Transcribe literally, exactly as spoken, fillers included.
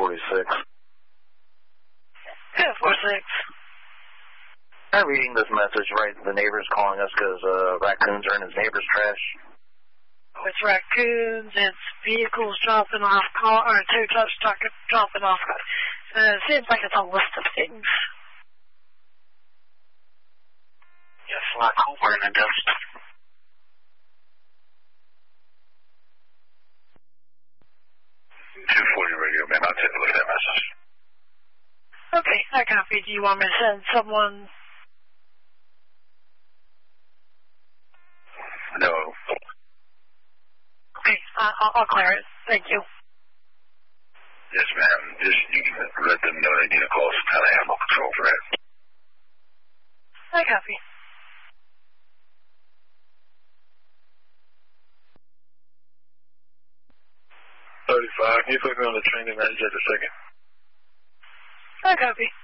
forty-six. ten forty-six. I'm reading this message, right? The neighbor's calling us because uh, raccoons are in his neighbor's trash. Oh, it's raccoons, it's vehicles dropping off, car, or tow trucks dropping off. Uh, it seems like it's a list of things. Yes, like over in the dust. two forty radio, man. I'll take a look at that message. Okay, I copy. Do you want me to send someone? No. Okay, uh, I'll, I'll clear it. Thank you. Yes, ma'am. Just you can let them know they need to call some kind of animal control for that. I copy. thirty-five. Can you put me on the training manager just a second? I copy.